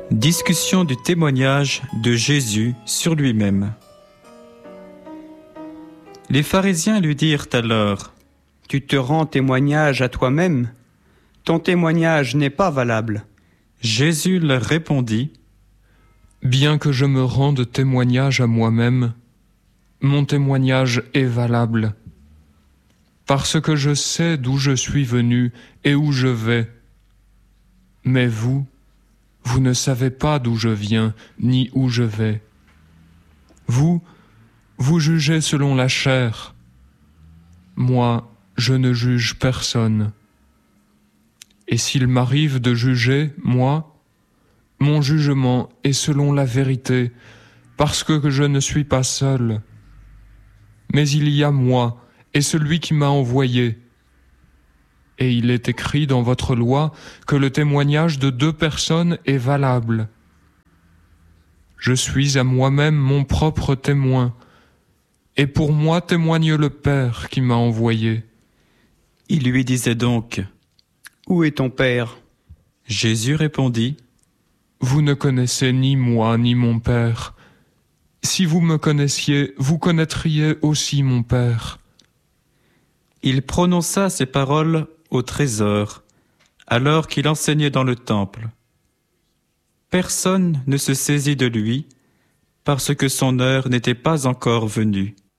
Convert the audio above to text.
Discussion du témoignage de Jésus sur lui-même. Les pharisiens lui dirent alors : « Tu te rends témoignage à toi-même ? Ton témoignage n'est pas valable. » Jésus leur répondit : « Bien que je me rende témoignage à moi-même, mon témoignage est valable, parce que je sais d'où je suis venu et où je vais. Mais vous ne savez pas d'où je viens ni où je vais. Vous jugez selon la chair. Moi, je ne juge personne. Et s'il m'arrive de juger, moi, mon jugement est selon la vérité, parce que je ne suis pas seul. Mais il y a moi et celui qui m'a envoyé. Et il est écrit dans votre loi que le témoignage de 2 personnes est valable. Je suis à moi-même mon propre témoin, et pour moi témoigne le Père qui m'a envoyé. » Il lui disait donc : « Où est ton Père ? » Jésus répondit : « Vous ne connaissez ni moi ni mon Père. Si vous me connaissiez, vous connaîtriez aussi mon Père. » Il prononça ces paroles au trésor, alors qu'il enseignait dans le temple. Personne ne se saisit de lui, parce que son heure n'était pas encore venue.